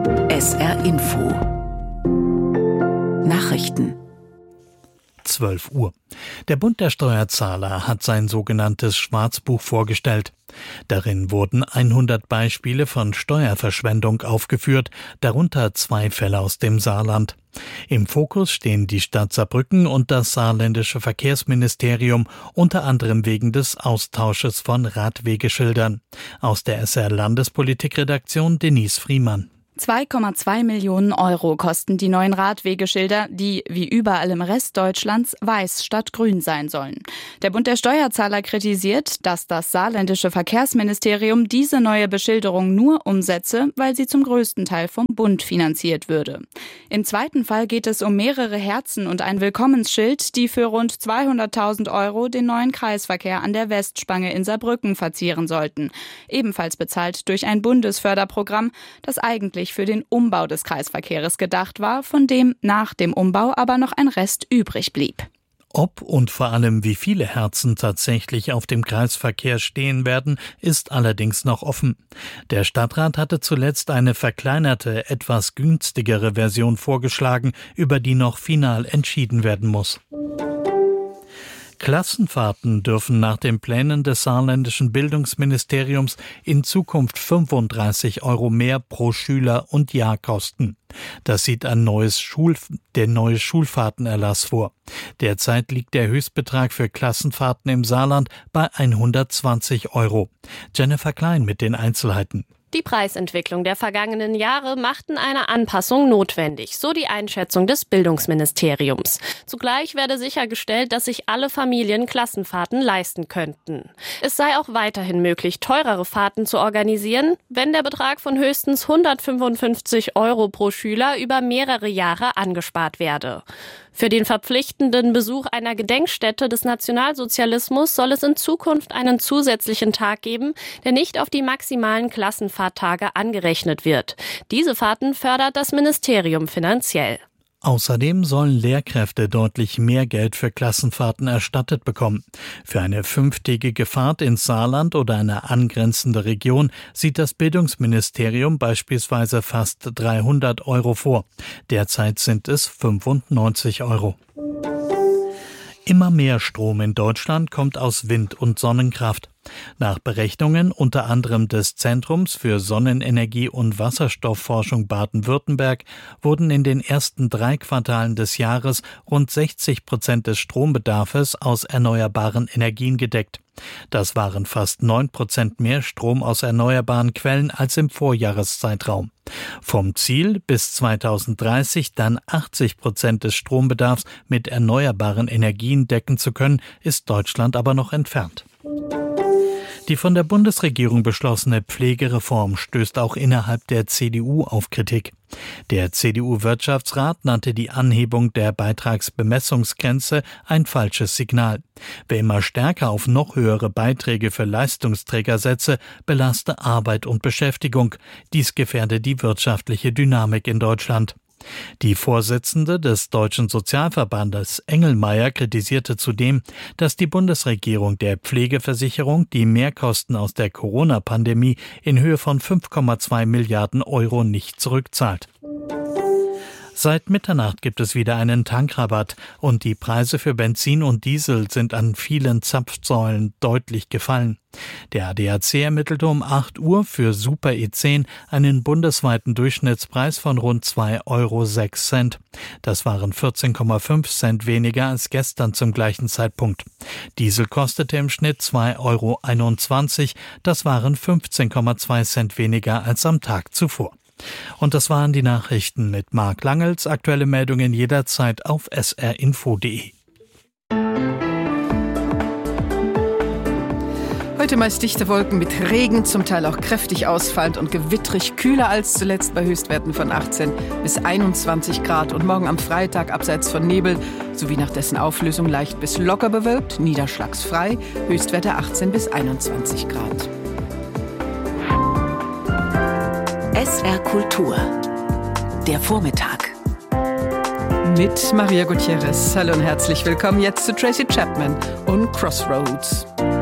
SR Info Nachrichten 12 Uhr. Der Bund der Steuerzahler hat sein sogenanntes Schwarzbuch vorgestellt. Darin wurden 100 Beispiele von Steuerverschwendung aufgeführt, darunter 2 Fälle aus dem Saarland. Im Fokus stehen die Stadt Saarbrücken und das saarländische Verkehrsministerium, unter anderem wegen des Austausches von Radwegeschildern. Aus der SR-Landespolitikredaktion Denise Friemann. 2,2 Millionen Euro kosten die neuen Radwegeschilder, die, wie überall im Rest Deutschlands, weiß statt grün sein sollen. Der Bund der Steuerzahler kritisiert, dass das saarländische Verkehrsministerium diese neue Beschilderung nur umsetze, weil sie zum größten Teil vom Bund finanziert würde. Im zweiten Fall geht es um mehrere Herzen und ein Willkommensschild, die für rund 200.000 Euro den neuen Kreisverkehr an der Westspange in Saarbrücken verzieren sollten. Ebenfalls bezahlt durch ein Bundesförderprogramm, das eigentlich für den Umbau des Kreisverkehrs gedacht war, von dem nach dem Umbau aber noch ein Rest übrig blieb. Ob und vor allem wie viele Herzen tatsächlich auf dem Kreisverkehr stehen werden, ist allerdings noch offen. Der Stadtrat hatte zuletzt eine verkleinerte, etwas günstigere Version vorgeschlagen, über die noch final entschieden werden muss. Klassenfahrten dürfen nach den Plänen des saarländischen Bildungsministeriums in Zukunft 35 Euro mehr pro Schüler und Jahr kosten. Das sieht der neue Schulfahrtenerlass vor. Derzeit liegt der Höchstbetrag für Klassenfahrten im Saarland bei 120 Euro. Jennifer Klein mit den Einzelheiten. Die Preisentwicklung der vergangenen Jahre machten eine Anpassung notwendig, so die Einschätzung des Bildungsministeriums. Zugleich werde sichergestellt, dass sich alle Familien Klassenfahrten leisten könnten. Es sei auch weiterhin möglich, teurere Fahrten zu organisieren, wenn der Betrag von höchstens 155 Euro pro Schüler über mehrere Jahre angespart werde. Für den verpflichtenden Besuch einer Gedenkstätte des Nationalsozialismus soll es in Zukunft einen zusätzlichen Tag geben, der nicht auf die maximalen Klassenfahrttage angerechnet wird. Diese Fahrten fördert das Ministerium finanziell. Außerdem sollen Lehrkräfte deutlich mehr Geld für Klassenfahrten erstattet bekommen. Für eine 5-tägige Fahrt ins Saarland oder eine angrenzende Region sieht das Bildungsministerium beispielsweise fast 300 Euro vor. Derzeit sind es 95 Euro. Immer mehr Strom in Deutschland kommt aus Wind- und Sonnenkraft. Nach Berechnungen unter anderem des Zentrums für Sonnenenergie und Wasserstoffforschung Baden-Württemberg wurden in den ersten 3 Quartalen des Jahres rund 60% des Strombedarfs aus erneuerbaren Energien gedeckt. Das waren fast 9% mehr Strom aus erneuerbaren Quellen als im Vorjahreszeitraum. Vom Ziel, bis 2030 dann 80% des Strombedarfs mit erneuerbaren Energien decken zu können, ist Deutschland aber noch entfernt. Die von der Bundesregierung beschlossene Pflegereform stößt auch innerhalb der CDU auf Kritik. Der CDU-Wirtschaftsrat nannte die Anhebung der Beitragsbemessungsgrenze ein falsches Signal. Wer immer stärker auf noch höhere Beiträge für Leistungsträger setze, belaste Arbeit und Beschäftigung. Dies gefährde die wirtschaftliche Dynamik in Deutschland. Die Vorsitzende des Deutschen Sozialverbandes Engelmeier kritisierte zudem, dass die Bundesregierung der Pflegeversicherung die Mehrkosten aus der Corona-Pandemie in Höhe von 5,2 Milliarden Euro nicht zurückzahlt. Seit Mitternacht gibt es wieder einen Tankrabatt und die Preise für Benzin und Diesel sind an vielen Zapfsäulen deutlich gefallen. Der ADAC ermittelte um 8 Uhr für Super E10 einen bundesweiten Durchschnittspreis von rund 2,06 Euro. Das waren 14,5 Cent weniger als gestern zum gleichen Zeitpunkt. Diesel kostete im Schnitt 2,21 Euro. Das waren 15,2 Cent weniger als am Tag zuvor. Und das waren die Nachrichten mit Marc Langels. Aktuelle Meldungen jederzeit auf srinfo.de. Heute meist dichte Wolken mit Regen, zum Teil auch kräftig ausfallend und gewittrig, kühler als zuletzt bei Höchstwerten von 18 bis 21 Grad. Und morgen am Freitag abseits von Nebel sowie nach dessen Auflösung leicht bis locker bewölkt, niederschlagsfrei, Höchstwerte 18 bis 21 Grad. SR Kultur. Der Vormittag. Mit Maria Gutierrez. Hallo und herzlich willkommen jetzt zu Tracy Chapman und Crossroads.